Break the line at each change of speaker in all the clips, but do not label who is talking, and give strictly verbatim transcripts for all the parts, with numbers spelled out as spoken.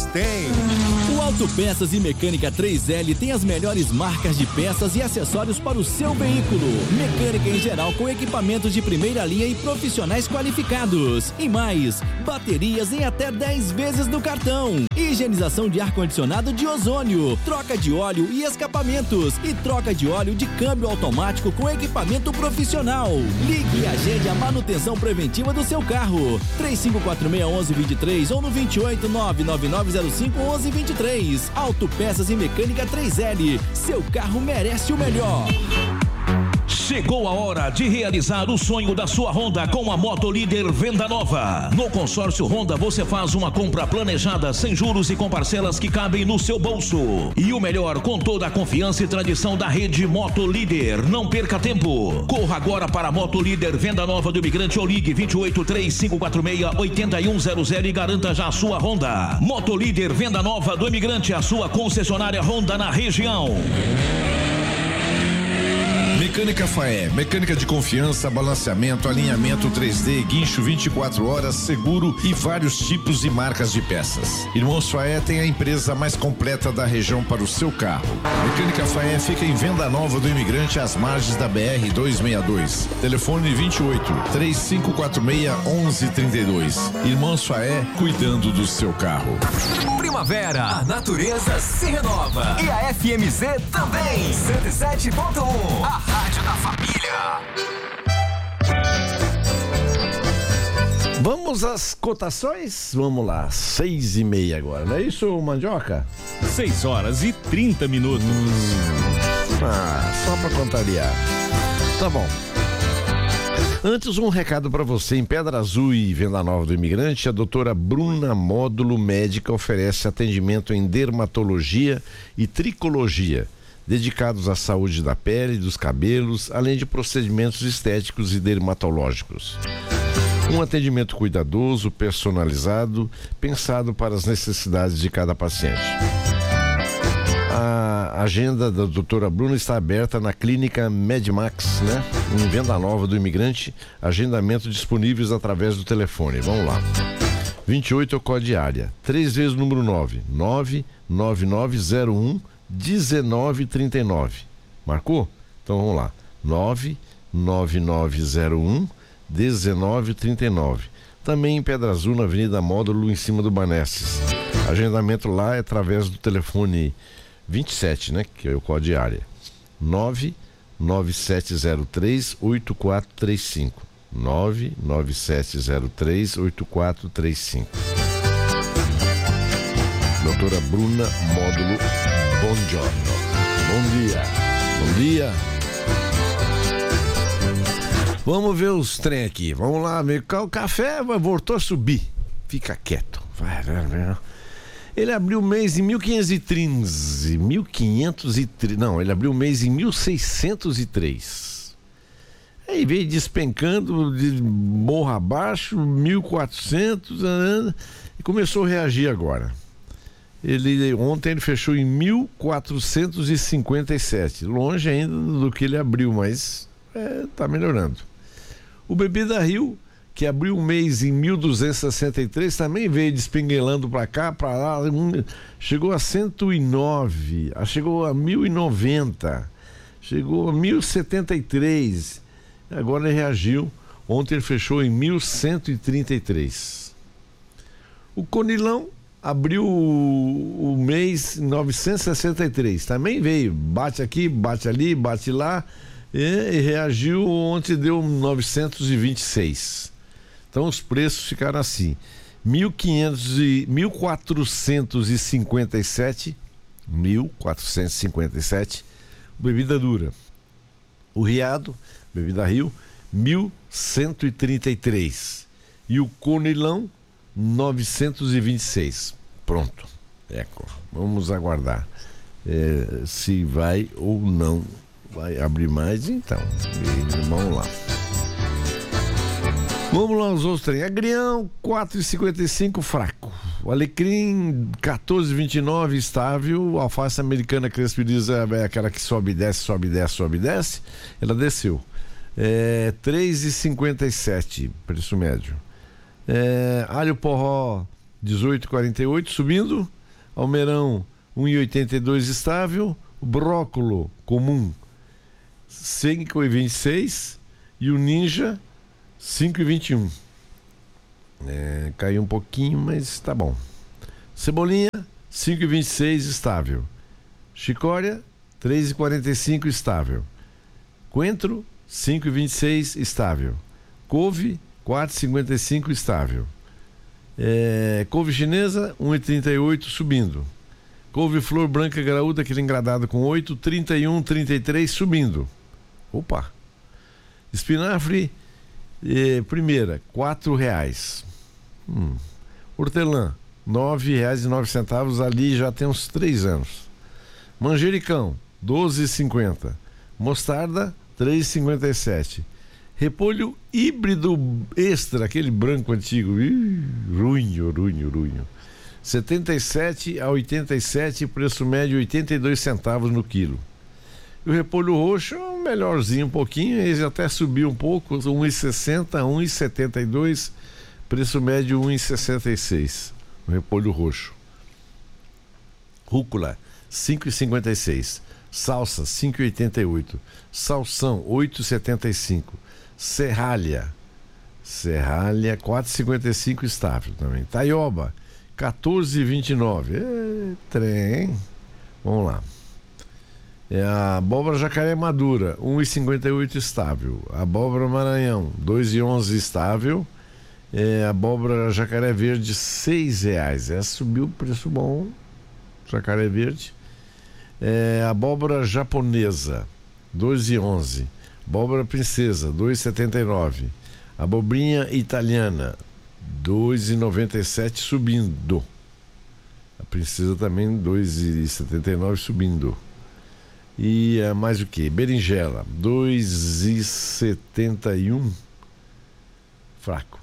tem.
O Autopeças e Mecânica três L tem as melhores marcas de peças e acessórios para o seu veículo. Mecânica em geral com equipamentos de primeira linha e profissionais qualificados. E mais, baterias em até dez vezes no cartão. Higienização de ar-condicionado de ozônio, troca de óleo e escapamentos e troca de óleo de câmbio automático com equipamento profissional. Ligue e agende a manutenção preventiva do seu carro. três cinco quatro seis, um um dois três ou no vinte e oito, nove nove nove zero cinco, onze vinte e três. Autopeças e Mecânica três L. Seu carro merece o melhor.
Chegou a hora de realizar o sonho da sua Honda com a Moto Líder Venda Nova. No consórcio Honda você faz uma compra planejada sem juros e com parcelas que cabem no seu bolso. E o melhor, com toda a confiança e tradição da rede Moto Líder. Não perca tempo. Corra agora para a Moto Líder Venda Nova do Imigrante ou ligue vinte e oito, três cinco quatro seis, oito um zero zero e garanta já a sua Honda. Moto Líder Venda Nova do Imigrante, a sua concessionária Honda na região.
Mecânica Faé, mecânica de confiança, balanceamento, alinhamento três D, guincho vinte e quatro horas, seguro e vários tipos e marcas de peças. Irmãos Faé tem a empresa mais completa da região para o seu carro. Mecânica Faé fica em Venda Nova do Imigrante, às margens da B R duzentos e sessenta e dois. Telefone vinte e oito, três cinco quatro seis, onze trinta e dois. Irmãos Faé, cuidando do seu carro.
Primavera, a natureza se renova. E a F M Z também. cento e sete ponto um. A rádio da família.
Vamos às cotações? Vamos lá, seis e meia agora, não é isso, Mandioca?
Seis horas e trinta minutos.
Hum, ah, só pra contrariar. Tá bom. Antes, um recado para você. Em Pedra Azul e Venda Nova do Imigrante, a doutora Bruna Módulo Médica oferece atendimento em dermatologia e tricologia, dedicados à saúde da pele e dos cabelos, além de procedimentos estéticos e dermatológicos. Um atendimento cuidadoso, personalizado, pensado para as necessidades de cada paciente. A agenda da doutora Bruna está aberta na clínica Medmax, né? Em Venda Nova do Imigrante, agendamento disponíveis através do telefone. Vamos lá. vinte e oito é o código área, três vezes o número nove, nove nove nove zero um um nove três nove. Marcou? Então vamos lá. nove nove nove zero um um nove três nove. Também em Pedra Azul, na Avenida Módulo, em cima do Banesses. Agendamento lá é através do telefone vinte e sete, né? Que é o código área. nove nove sete zero três oito quatro três cinco. nove nove sete zero três oito quatro três cinco. Doutora Bruna Módulo, bom giorno. Bom dia. Bom dia. Vamos ver os trem aqui. Vamos lá, o café voltou a subir. Fica quieto. Vai, vai, vai. Ele abriu o mês em mil quinhentos e trinta. mil quinhentos e trinta. Não, ele abriu o mês em mil seiscentos e três. Aí veio despencando de morro abaixo, mil e quatrocentos, e começou a reagir agora. Ele, ontem ele fechou em mil quatrocentos e cinquenta e sete. Longe ainda do que ele abriu, mas é, tá melhorando. O Bebida Rio, que abriu um mês em mil duzentos e sessenta e três, também veio despinguelando para cá, para lá, um, chegou a cento e nove, chegou a mil e noventa, chegou a mil e setenta e três, agora ele reagiu, ontem ele fechou em mil cento e trinta e três. O Conilão abriu o, o mês em novecentos e sessenta e três, também veio, bate aqui, bate ali, bate lá, e, e reagiu, ontem deu novecentos e vinte e seis. Então os preços ficaram assim: mil quatrocentos e cinquenta e sete, mil quatrocentos e cinquenta e sete, bebida dura. O Riado, Bebida Rio, mil cento e trinta e três. E o Conilão, novecentos e vinte e seis. Pronto. Eco. Vamos aguardar é, se vai ou não vai abrir mais, então. E, vamos lá. Vamos lá, os outros trem. Agrião, quatro e cinquenta e cinco, fraco. O Alecrim, quatorze e vinte e nove, estável. A alface americana crespiriza é aquela que sobe e desce, sobe e desce, sobe e desce. Ela desceu. É, três e cinquenta e sete, preço médio. É, alho porró, dezoito e quarenta e oito, subindo. almeirão um e oitenta e dois estável, brócolo comum cinco e vinte e seis e o ninja cinco e vinte e um. É, caiu um pouquinho, mas tá bom. Cebolinha cinco e vinte e seis estável. Chicória três e quarenta e cinco estável. Coentro cinco e vinte e seis estável. Couve quatro e cinquenta e cinco estável. É, couve chinesa um e trinta e oito subindo. Couve-flor branca graúda, aquele engradado com oito, trinta e um, trinta e três subindo. Opa! Espinafre, eh, primeira, quatro reais. Hum. Hortelã, nove reais e nove centavos, ali já tem uns três anos. Manjericão, doze e cinquenta. Mostarda, três e cinquenta e sete. Repolho híbrido extra, aquele branco antigo. Ih, runho, runho, runho. setenta e sete a oitenta e sete, preço médio oitenta e dois centavos no quilo. E o repolho roxo, melhorzinho um pouquinho, ele até subiu um pouco, um e sessenta, um e setenta e dois, preço médio um e sessenta e seis. O repolho roxo. Rúcula, cinco e cinquenta e seis. Salsa, cinco e oitenta e oito. Salsão, oito e setenta e cinco. Serralha, serralha, quatro e cinquenta e cinco estável também. Taioba, quatorze e vinte e nove. É, trem. Vamos lá. É a abóbora jacaré madura, um e cinquenta e oito estável. Abóbora maranhão, dois e onze estável. É, abóbora jacaré verde, seis reais. Essa subiu o preço bom. Jacaré verde. É, abóbora japonesa, dois e onze. Abóbora princesa, dois e setenta e nove. Abobrinha italiana, dois e noventa e sete subindo. A princesa também dois e setenta e nove subindo. E é, mais o que? Berinjela, dois e setenta e um. Fraco.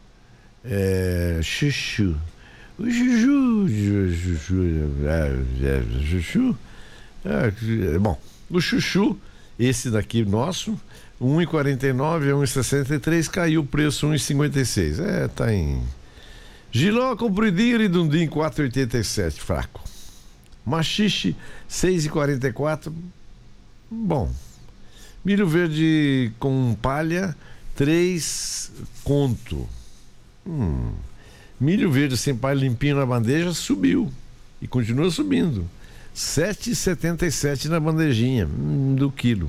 É, chuchu. O chuchu, chuchu, é, é, chuchu. É, bom, o chuchu, esse daqui nosso, um e quarenta e nove a um e sessenta e três, caiu o preço um e cinquenta e seis. É, tá em. Giló compridinho e dundim, quatro e oitenta e sete, fraco. Machixe, seis e quarenta e quatro. Bom. Milho verde com palha, três conto. Hum. Milho verde sem palha limpinho na bandeja, subiu. E continua subindo. sete e setenta e sete na bandejinha hum, do quilo.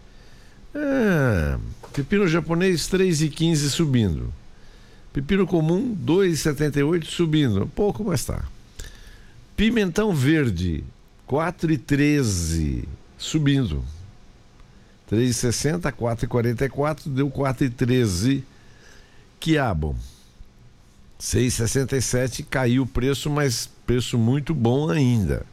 É. Pepino japonês, três e quinze subindo. Pepino comum, dois e setenta e oito subindo. Um pouco, mas tá. Pimentão verde, quatro e treze subindo. três e sessenta, quatro e quarenta e quatro, deu quatro e treze. Quiabo, seis e sessenta e sete, caiu o preço, mas preço muito bom ainda.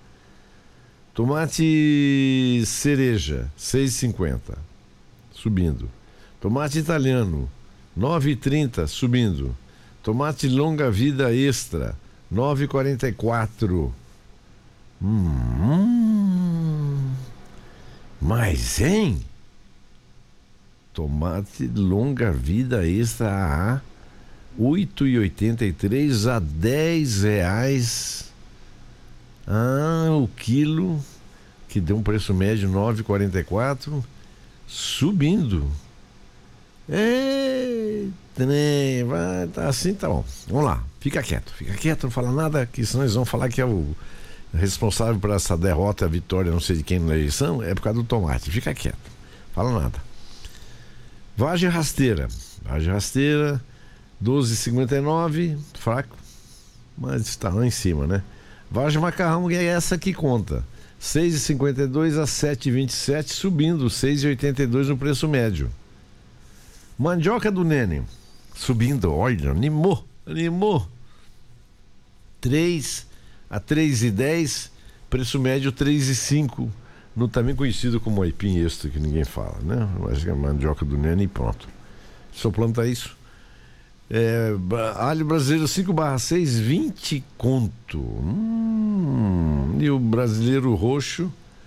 Tomate cereja, seis e cinquenta, subindo. Tomate italiano, nove e trinta, subindo. Tomate longa vida extra, nove e quarenta e quatro. Hum, mas, hein? Tomate longa vida extra A, oito e oitenta e três a dez reais. Ah, o quilo, que deu um preço médio nove e quarenta e quatro, subindo. É, trem, vai, tá assim, tá bom. Vamos lá, fica quieto, fica quieto, não fala nada, que senão eles vão falar que é o responsável por essa derrota, a vitória, não sei de quem na eleição, é por causa do tomate. Fica quieto, fala nada. Vagem rasteira, vagem rasteira, doze e cinquenta e nove, fraco, mas está lá em cima, né? Vagem macarrão, é essa que conta, seis e cinquenta e dois a sete e vinte e sete, subindo, seis e oitenta e dois no preço médio. Mandioca do Nene, subindo, olha, animou, animou. três a três e dez, preço médio três e cinco, no também conhecido como aipim extra, que ninguém fala, né? Mas é mandioca do Nene e pronto. Só planta isso. É, alho brasileiro cinco barra seis, vinte conto. Hum, e o brasileiro roxo,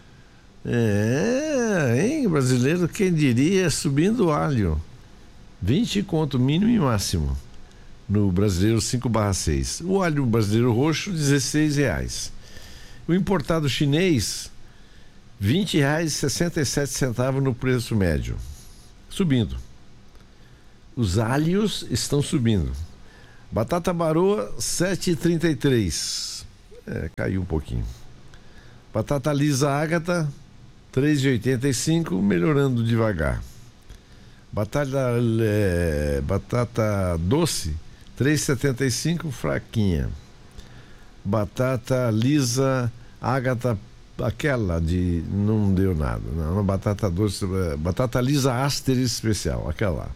é, hein? Brasileiro, quem diria, subindo o alho. vinte conto, mínimo e máximo. No brasileiro cinco barra seis. O alho brasileiro roxo, dezesseis reais. O importado chinês, vinte reais e sessenta e sete centavos no preço médio. Subindo. Os alhos estão subindo. Batata baroa, sete reais e trinta e três centavos. É, caiu um pouquinho. Batata lisa Ágata, três reais e oitenta e cinco centavos, melhorando devagar. Batata, é, batata doce, três reais e setenta e cinco centavos, fraquinha. Batata lisa Ágata, aquela de não deu nada, não, batata doce, batata lisa Aster especial, aquela lá.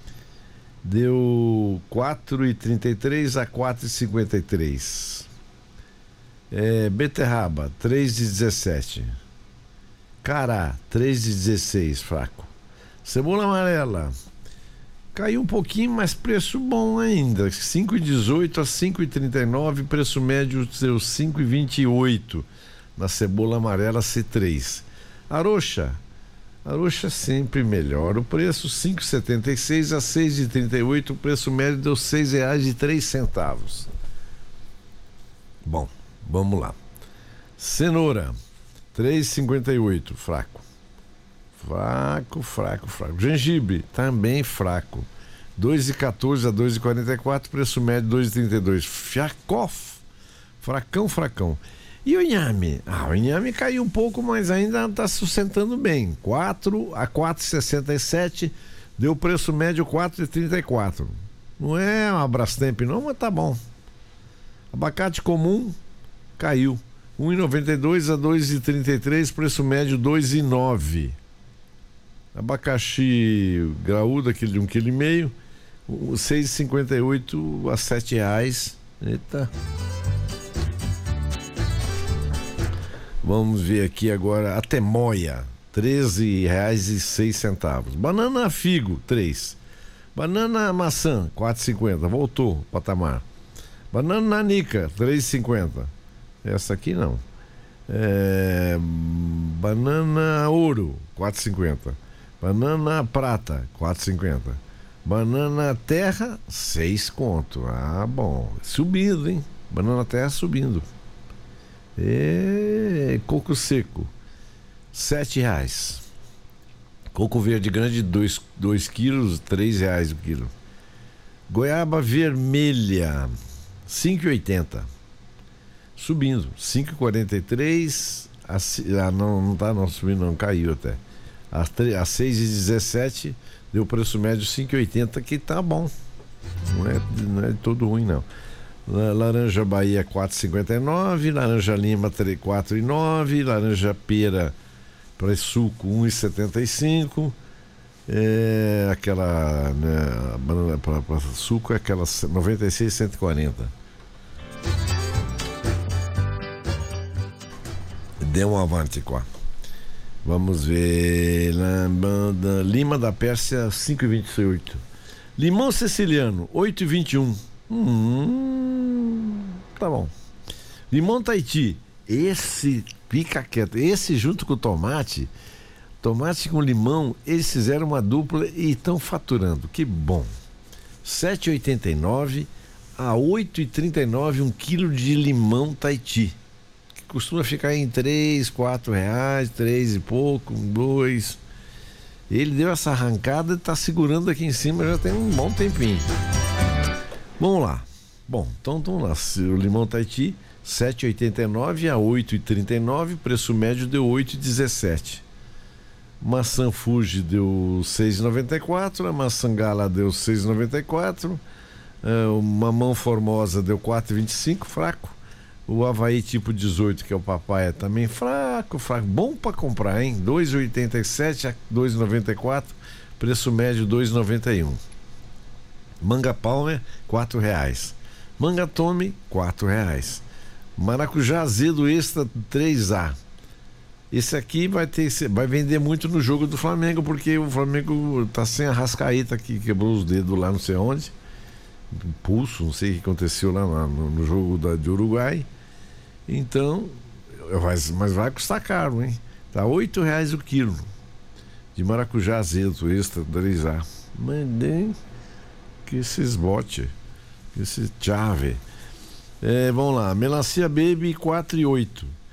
Deu quatro reais e trinta e três centavos a quatro reais e cinquenta e três centavos. É, beterraba, três reais e dezessete centavos. Cará, três reais e dezesseis centavos, fraco. Cebola amarela, caiu um pouquinho, mas preço bom ainda, cinco reais e dezoito centavos a cinco reais e trinta e nove centavos, preço médio deu cinco reais e vinte e oito centavos na cebola amarela C três. Aroxa, Aroxa sempre melhor, o preço cinco reais e setenta e seis centavos a seis reais e trinta e oito centavos, o preço médio deu seis reais e três centavos. Bom, vamos lá. Cenoura, três reais e cinquenta e oito centavos, fraco. Fraco, fraco, fraco. Gengibre, também fraco. dois reais e quatorze centavos a dois reais e quarenta e quatro centavos, preço médio dois reais e trinta e dois centavos. Fiacof, fracão, fracão. E o inhame? Ah, o inhame caiu um pouco, mas ainda está sustentando bem. quatro a quatro reais e sessenta e sete centavos, deu preço médio quatro reais e trinta e quatro centavos. Não é uma Brastemp não, mas tá bom. Abacate comum caiu. um real e noventa e dois centavos a dois reais e trinta e três centavos, preço médio dois reais e nove centavos. Abacaxi graúdo, aquele de um quilo e meio, seis reais e cinquenta e oito centavos a sete reais. Eita. Vamos ver aqui agora a temoia, treze reais e seis centavos. Banana figo, três. Banana maçã, quatro reais e cinquenta centavos, voltou o patamar. Banana nanica, três reais e cinquenta centavos. Essa aqui não. É... Banana ouro, quatro reais e cinquenta centavos. Banana prata, quatro reais e cinquenta centavos. Banana terra, seis conto. Ah, bom. Subindo, hein? Banana terra subindo. E... coco seco, sete reais. Coco verde grande, dois quilos, três reais o quilo. Goiaba vermelha, cinco reais e oitenta centavos. Subindo, cinco reais e quarenta e três centavos. Ah, não, não tá não subindo, não, caiu até. A, a seis reais e dezessete centavos, deu preço médio cinco reais e oitenta centavos, que tá bom. Não é, não é todo ruim, não. Laranja Bahia quatro reais e cinquenta e nove centavos, laranja lima quatro reais e nove centavos, laranja pera para suco um real e setenta e cinco centavos, é, aquela, né, banana para suco é aquela noventa e seis, cento e quarenta. Deu um avante qua. Vamos ver, lima da Pérsia cinco reais e vinte e oito. Limão siciliano oito reais e vinte e um. Hum, tá bom. Limão Tahiti, esse fica quieto, esse junto com o tomate, tomate com limão, eles fizeram uma dupla e estão faturando, que bom. sete reais e oitenta e nove a oito reais e trinta e nove um quilo de limão Tahiti, que costuma ficar em três, quatro reais, três e pouco, dois. Ele deu essa arrancada e está segurando aqui em cima já tem um bom tempinho. Vamos lá. Bom, então vamos lá. O limão Tahiti, sete reais e oitenta e nove a oito reais e trinta e nove, preço médio deu oito reais e dezessete. Maçã Fuji deu seis reais e noventa e quatro, a maçã Gala deu seis reais e noventa e quatro, o mamão Formosa deu quatro reais e vinte e cinco, fraco. O Havaí tipo dezoito, que é o papaya, também fraco, fraco. Bom para comprar, hein? dois reais e oitenta e sete a dois reais e noventa e quatro, preço médio dois reais e noventa e um. Manga Palmer, quatro reais. Manga Tome, quatro reais. Maracujá azedo extra três A. Esse aqui vai ter, vai vender muito no jogo do Flamengo, porque o Flamengo tá sem a Arrascaeta, que quebrou os dedos lá não sei onde, um pulso, não sei o que aconteceu lá no, no jogo da, de Uruguai. Então, mas, mas vai custar caro, hein? Tá oito reais o quilo de maracujá azedo extra três A. Mandei que esses bote, que esse chave. É, vamos lá, melancia baby quatro e oito.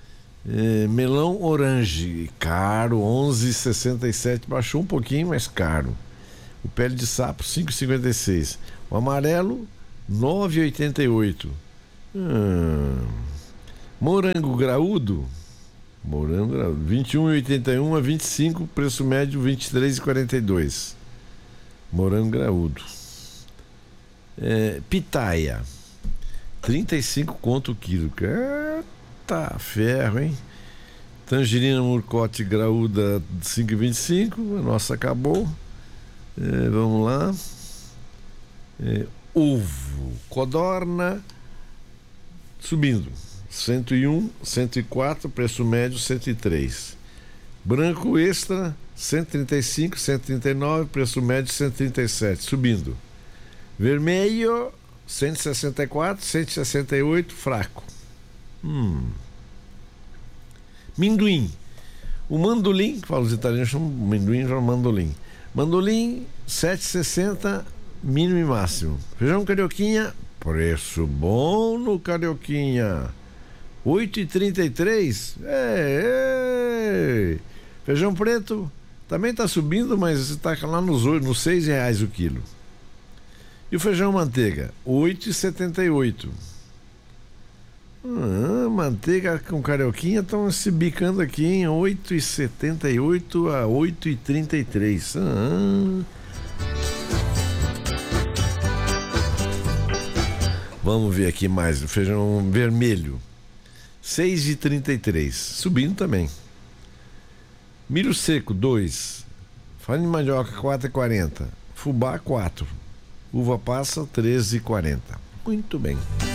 É, melão orange, caro, onze e sessenta e sete, baixou um pouquinho, mas caro. O pele de sapo, cinco e cinquenta e seis. O amarelo, nove e oitenta e oito. Hum. Morango graúdo, morango graúdo, vinte e um e oitenta e um a vinte e cinco, preço médio vinte e três e quarenta e dois. Morango graúdo. É, pitaia, trinta e cinco conto o quilo. Eita ferro, hein? Tangerina murcote graúda, cinco e vinte e cinco. A nossa acabou. É, vamos lá. É, ovo, codorna, subindo. cento e um, cento e quatro, preço médio cento e três. Branco extra, cento e trinta e cinco, cento e trinta e nove, preço médio cento e trinta e sete, subindo. Vermelho, cento e sessenta e quatro, cento e sessenta e oito, fraco. Hum. Minduim. O mandolim, que fala os italianos, chamam minduim, chamam mandolim. Mandolim, sete e sessenta, mínimo e máximo. Feijão carioquinha, preço bom no carioquinha. oito e trinta e três. Ei, ei. Feijão preto também está subindo, mas está lá nos, nos seis reais o quilo. E o feijão manteiga, oito e setenta e oito. Ah, manteiga com carioquinha estão se bicando aqui em oito e setenta e oito a oito e trinta e três. Ah. Vamos ver aqui mais. O feijão vermelho, seis e trinta e três, subindo também. Milho seco, dois. Farinha de mandioca, quatro e quarenta. Fubá, quatro. Uva passa, treze e quarenta. Muito bem.